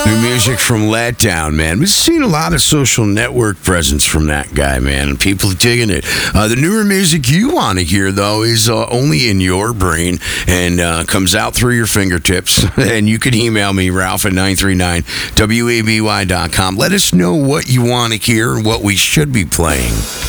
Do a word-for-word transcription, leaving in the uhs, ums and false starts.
New music from Letdown, man. We've seen a lot of social network presence from that guy, man, and people digging it. Uh, the newer music you want to hear, though, is uh, only in your brain and uh, comes out through your fingertips. And you can email me, Ralph at nine three nine W A B Y dot com. Let us know what you want to hear and what we should be playing.